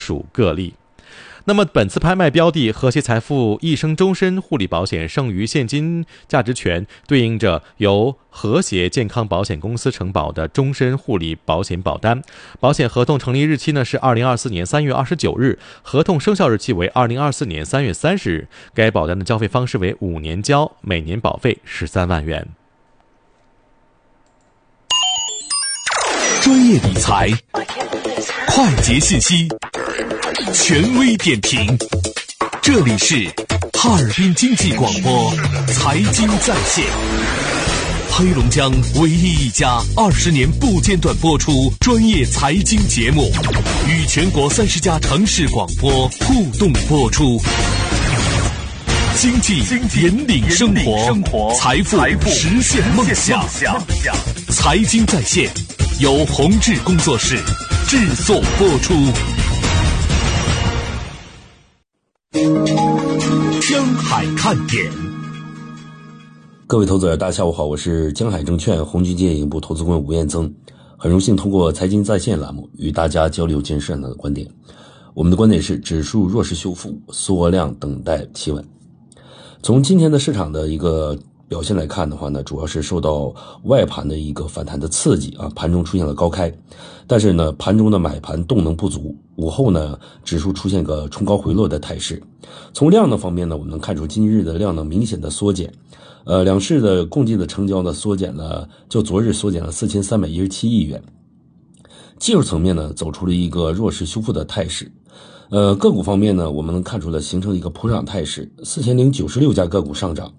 属个例。那么本次拍卖标的和谐财富一生终身护理保险剩余现金价值权，对应着由和谐健康保险公司承保的终身护理保险保单。保险合同成立日期呢是2024年3月29日，合同生效日期为2024年3月30日。该保单的交费方式为5年交，每年保费13万元。 专业理财，快捷信息，权威点评，这里是哈尔滨经济广播财经在线，黑龙江唯一一家20年不间断播出专业财经节目，与全国30家城市广播互动播出。经济引领生活，财富实现梦想。财经在线由宏志工作室制作播出。江海看点， 各位投资者大家下午好，我是江海证券红军界营部投资顾问吴彦增，很荣幸通过财经在线栏目与大家交流今日市场的观点。我们的观点是指数弱势修复，缩量等待企稳。从今天的市场的一个表现来看的话呢，主要是受到外盘的一个反弹的刺激啊，盘中出现了高开，但是呢，盘中的买盘动能不足，午后呢，指数出现个冲高回落的态势。从量能方面呢，我们能看出今日的量能明显的缩减，两市的共计的成交呢缩减了，就昨日缩减了4317亿元。技术层面呢，走出了一个弱势修复的态势。个股方面呢，我们能看出了形成了一个普涨态势，4096家个股上涨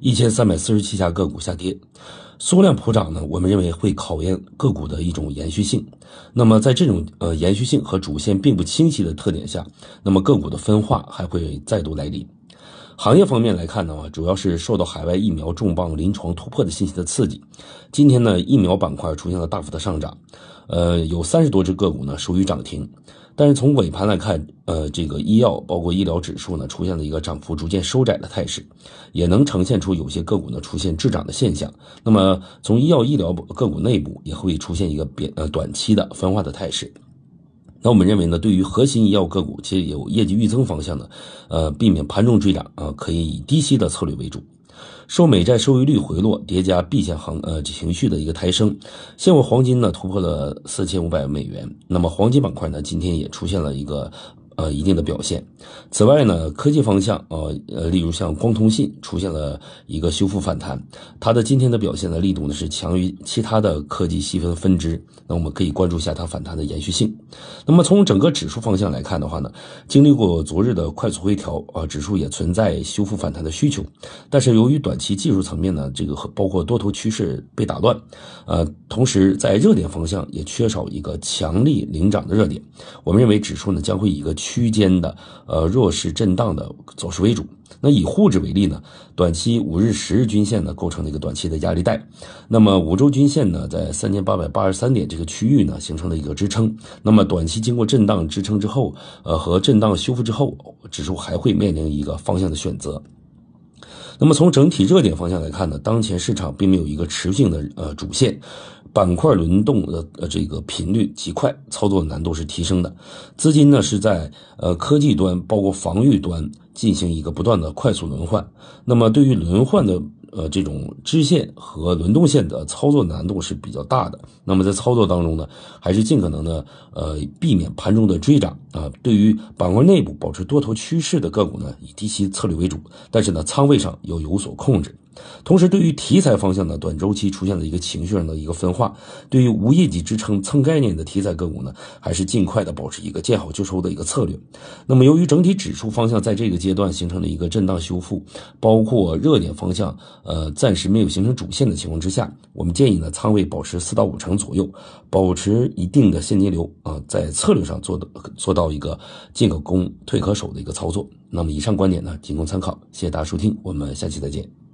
，1347家个股下跌。缩量普涨呢，我们认为会考验个股的一种延续性。那么在这种延续性和主线并不清晰的特点下，那么个股的分化还会再度来临。行业方面来看的话，主要是受到海外疫苗重磅临床突破的信息的刺激。今天呢，疫苗板块出现了大幅的上涨，有30多只个股呢属于涨停。但是从尾盘来看，这个医药包括医疗指数呢出现了一个涨幅逐渐收窄的态势，也能呈现出有些个股呢出现滞涨的现象。那么从医药医疗个股内部也会出现一个短期的分化的态势。那我们认为呢，对于核心医药个股其实有业绩预增方向的，避免盘中追涨啊，可以以低吸的策略为主。受美债收益率回落叠加避险情绪的一个抬升，现货黄金呢突破了4500美元。那么黄金板块呢今天也出现了一个一定的表现。此外呢，科技方向例如像光通信出现了一个修复反弹，它的今天的表现的力度呢是强于其他的科技细分分支，那我们可以关注一下它反弹的延续性。那么从整个指数方向来看的话呢，经历过昨日的快速回调指数也存在修复反弹的需求，但是由于短期技术层面呢，这个包括多头趋势被打乱，同时在热点方向也缺少一个强力领涨的热点，我们认为指数呢将会以一个区间的弱势震荡的走势为主。那以沪指为例呢，短期5日10日均线呢构成了一个短期的压力带，那么5周均线呢在3883点这个区域呢形成了一个支撑，那么短期经过震荡支撑之后和震荡修复之后，指数还会面临一个方向的选择。那么从整体热点方向来看呢，当前市场并没有一个持续性的主线，板块轮动的这个频率极快，操作难度是提升的。资金呢是在科技端包括防御端进行一个不断的快速轮换。那么对于轮换的这种支线和轮动线的操作难度是比较大的。那么在操作当中呢，还是尽可能的避免盘中的追涨啊。对于板块内部保持多头趋势的个股呢，以低吸策略为主，但是呢仓位上要有所控制。同时对于题材方向呢，短周期出现了一个情绪上的一个分化，对于无业绩支撑蹭概念的题材个股呢，还是尽快的保持一个见好就收的一个策略。那么由于整体指数方向在这个阶段形成了一个震荡修复，包括热点方向暂时没有形成主线的情况之下，我们建议呢仓位保持4到5成左右，保持一定的现金流在策略上做到一个进可攻退可守的一个操作。那么以上观点呢仅供参考，谢谢大家收听，我们下期再见。